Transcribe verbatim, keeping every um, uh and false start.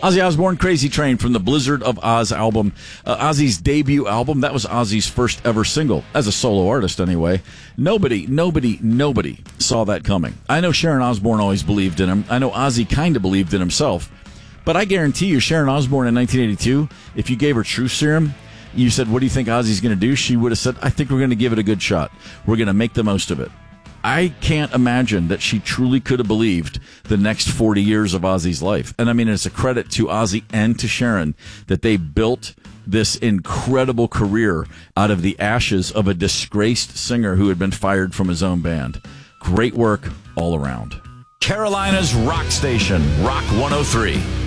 Ozzy Osbourne, Crazy Train from the Blizzard of Oz album. Uh, Ozzy's debut album. That was Ozzy's first ever single, as a solo artist anyway. Nobody, nobody, nobody saw that coming. I know Sharon Osbourne always believed in him. I know Ozzy kind of believed in himself. But I guarantee you, Sharon Osbourne in nineteen eighty-two, if you gave her truth serum, you said, what do you think Ozzy's going to do? She would have said, I think we're going to give it a good shot. We're going to make the most of it. I can't imagine that she truly could have believed the next forty years of Ozzy's life. And I mean, it's a credit to Ozzy and to Sharon that they built this incredible career out of the ashes of a disgraced singer who had been fired from his own band. Great work all around. Carolina's rock station, Rock one oh three.